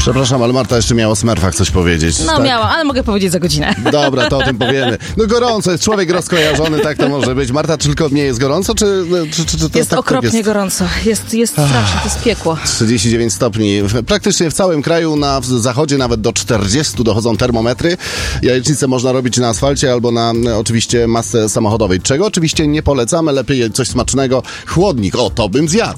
Przepraszam, ale Marta jeszcze miała o Smurfach coś powiedzieć. No tak? miałam, ale mogę powiedzieć za godzinę. Dobra, to o tym powiemy. No gorąco, jest człowiek rozkojarzony, tak to może być. Marta, czy tylko nie jest gorąco, czy to Jest tak okropnie jest? gorąco. Jest strasznie, to jest piekło. 39 stopni. Praktycznie w całym kraju, na zachodzie nawet do 40 dochodzą termometry. Jajecznicę można robić na asfalcie albo na oczywiście masce samochodowej. Czego oczywiście nie polecamy, lepiej coś smacznego. Chłodnik, o, to bym zjadł.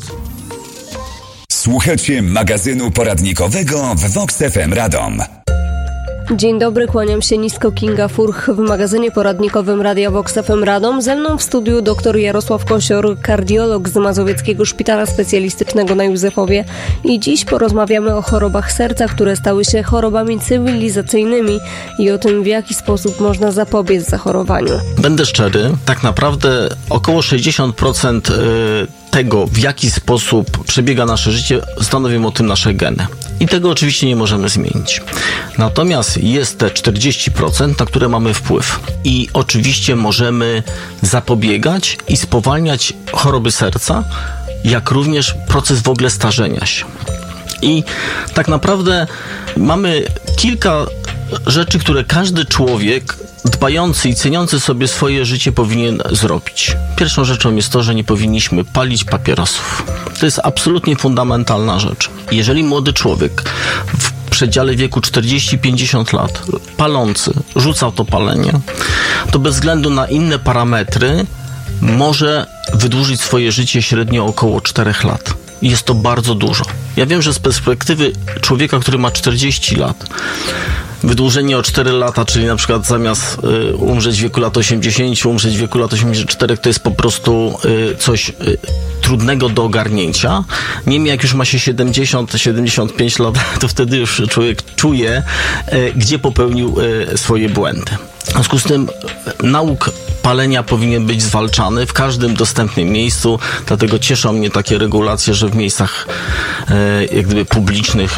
Słuchacie magazynu poradnikowego w Vox FM Radom. Dzień dobry, kłaniam się nisko, Kinga Furch w magazynie poradnikowym Radia Vox FM Radom. Ze mną w studiu dr Jarosław Kosior, kardiolog z Mazowieckiego Szpitala Specjalistycznego na Józefowie. I dziś porozmawiamy o chorobach serca, które stały się chorobami cywilizacyjnymi i o tym, w jaki sposób można zapobiec zachorowaniu. Będę szczery, tak naprawdę około 60% tego, w jaki sposób przebiega nasze życie, stanowią o tym nasze geny. I tego oczywiście nie możemy zmienić. Natomiast jest te 40%, na które mamy wpływ. I oczywiście możemy zapobiegać i spowalniać choroby serca, jak również proces w ogóle starzenia się. I tak naprawdę mamy kilka rzeczy, które każdy człowiek dbający i ceniący sobie swoje życie powinien zrobić. Pierwszą rzeczą jest to, że nie powinniśmy palić papierosów. To jest absolutnie fundamentalna rzecz. Jeżeli młody człowiek w przedziale wieku 40-50 lat palący rzucał to palenie, to bez względu na inne parametry może wydłużyć swoje życie średnio około 4 lat. Jest to bardzo dużo. Ja wiem, że z perspektywy człowieka, który ma 40 lat, wydłużenie o 4 lata, czyli na przykład zamiast umrzeć w wieku lat 80, umrzeć w wieku lat 84, to jest po prostu coś trudnego do ogarnięcia. Niemniej jak już ma się 70-75 lat, to wtedy już człowiek czuje, gdzie popełnił swoje błędy. W związku z tym nauk palenia powinien być zwalczany w każdym dostępnym miejscu, dlatego cieszą mnie takie regulacje, że w miejscach jak gdyby publicznych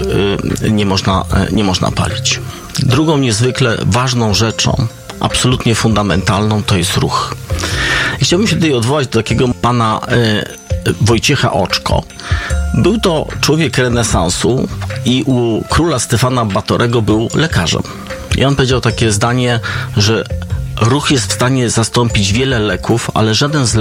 nie można palić. Drugą niezwykle ważną rzeczą, absolutnie fundamentalną, to jest ruch. I chciałbym się tutaj odwołać do takiego pana Wojciecha Oczko. Był to człowiek renesansu i u króla Stefana Batorego był lekarzem. I on powiedział takie zdanie, że ruch jest w stanie zastąpić wiele leków, ale żaden z